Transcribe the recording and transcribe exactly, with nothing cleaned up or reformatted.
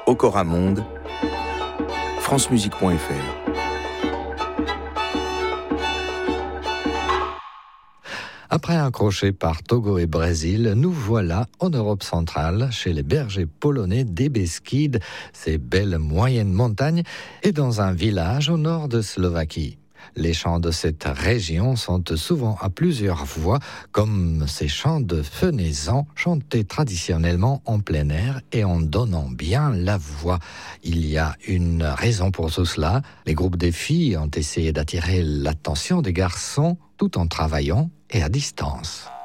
Ocoramonde, francemusique point f r. Après un crochet par Togo et Brésil, nous voilà en Europe centrale, chez les bergers polonais des Beskides, ces belles moyennes montagnes, et dans un village au nord de Slovaquie. Les chants de cette région sont souvent à plusieurs voix, comme ces chants de fenaisans chantés traditionnellement en plein air et en donnant bien la voix. Il y a une raison pour tout cela. Les groupes des filles ont essayé d'attirer l'attention des garçons tout en travaillant et à distance.